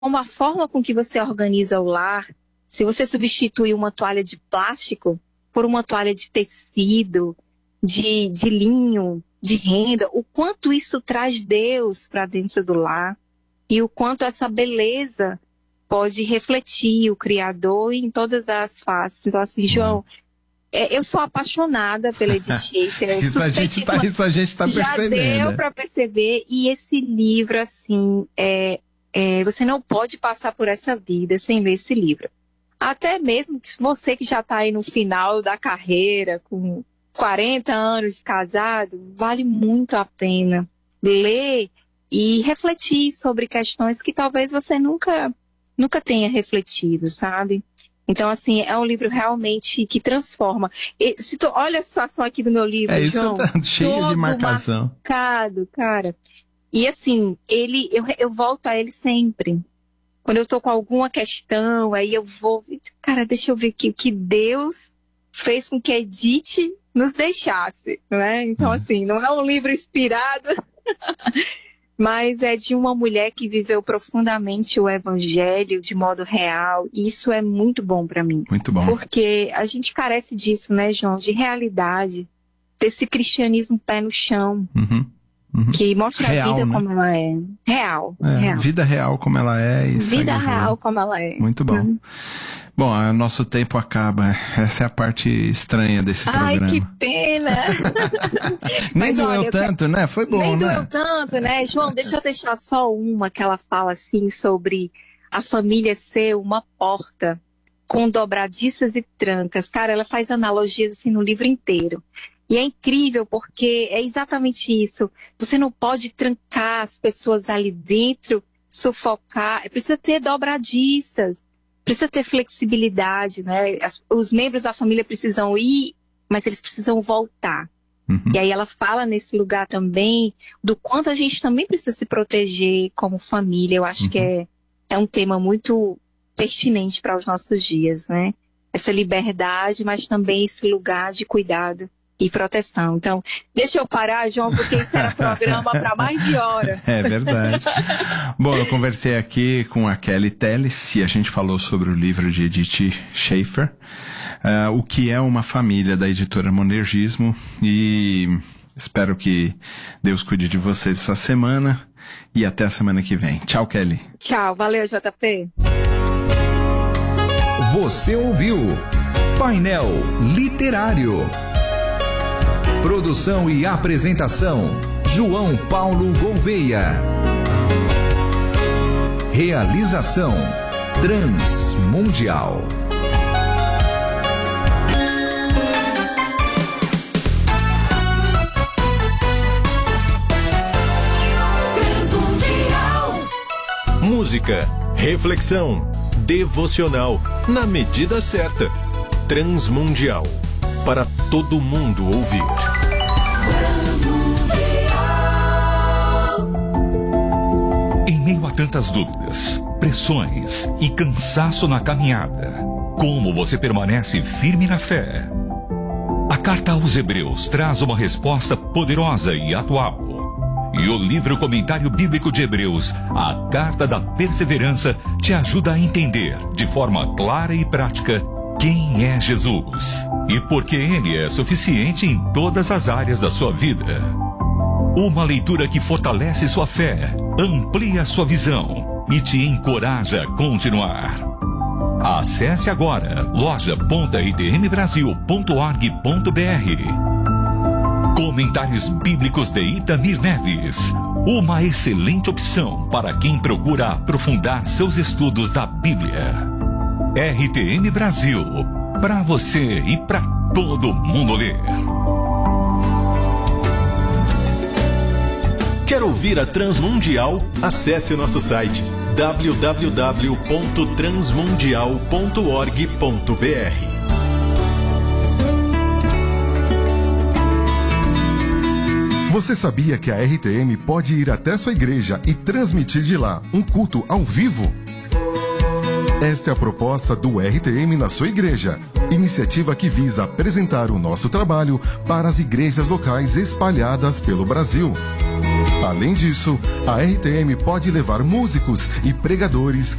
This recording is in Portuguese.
como a forma com que você organiza o lar, se você substituir uma toalha de plástico por uma toalha de tecido, de linho, de renda, o quanto isso traz Deus para dentro do lar e o quanto essa beleza pode refletir o Criador em todas as faces. Então, assim, João, eu sou apaixonada pela Edith Schaefer. Isso a gente tá percebendo. Já deu para perceber. E esse livro, assim, você não pode passar por essa vida sem ler esse livro. Até mesmo você que já está aí no final da carreira, com 40 anos de casado, vale muito a pena ler e refletir sobre questões que talvez você nunca tenha refletido, sabe? Então, assim, é um livro realmente que transforma. Olha a situação aqui do meu livro, João. Isso tá cheio de marcação. Marcado, cara. E assim, eu volto a ele sempre. Quando eu tô com alguma questão, aí eu vou... Cara, deixa eu ver aqui o que Deus fez com que a Edith nos deixasse, né? Então, assim, não é um livro inspirado, mas é de uma mulher que viveu profundamente o evangelho de modo real. E isso é muito bom para mim. Muito bom. Porque a gente carece disso, né, João? De realidade, desse cristianismo pé no chão. Que mostra real, a vida, né? Como ela é. Real. Vida real como ela é. E vida real como ela é. Muito bom. Bom, nosso tempo acaba. Essa é a parte estranha desse programa. Ai, que pena! Nem doeu tanto, né? Foi bom, nem né? Nem doeu tanto, né? João, deixa eu deixar só uma que ela fala assim sobre a família ser uma porta com dobradiças e trancas. Cara, ela faz analogias assim no livro inteiro. E é incrível porque é exatamente isso. Você não pode trancar as pessoas ali dentro, sufocar. Precisa ter dobradiças, precisa ter flexibilidade, né? Os membros da família precisam ir, mas eles precisam voltar. E aí ela fala nesse lugar também do quanto a gente também precisa se proteger como família. Eu acho que é um tema muito pertinente para os nossos dias, né? Essa liberdade, mas também esse lugar de cuidado e proteção. Então, deixa eu parar, João, porque isso era programa para mais de hora. É verdade. Bom, eu conversei aqui com a Kelly Telles e a gente falou sobre o livro de Edith Schaefer, O que é uma família, da editora Monergismo, e espero que Deus cuide de vocês essa semana e até a semana que vem. Tchau, Kelly. Tchau, valeu, JP. Você ouviu Painel Literário. Produção e apresentação, João Paulo Gouveia. Realização, Transmundial. Música, reflexão, devocional, na medida certa. Transmundial, para todo mundo ouvir. Em meio a tantas dúvidas, pressões e cansaço na caminhada, como você permanece firme na fé? A carta aos Hebreus traz uma resposta poderosa e atual. E o livro Comentário Bíblico de Hebreus, a Carta da Perseverança, te ajuda a entender, de forma clara e prática, quem é Jesus e por que Ele é suficiente em todas as áreas da sua vida. Uma leitura que fortalece sua fé, amplia sua visão e te encoraja a continuar. Acesse agora loja.itmbrasil.org.br. Comentários Bíblicos de Itamir Neves, uma excelente opção para quem procura aprofundar seus estudos da Bíblia. RTM Brasil, para você e para todo mundo ler. Quer ouvir a Transmundial? Acesse o nosso site www.transmundial.org.br. Você sabia que a RTM pode ir até sua igreja e transmitir de lá um culto ao vivo? Esta é a proposta do RTM na sua igreja, iniciativa que visa apresentar o nosso trabalho para as igrejas locais espalhadas pelo Brasil. Além disso, a RTM pode levar músicos e pregadores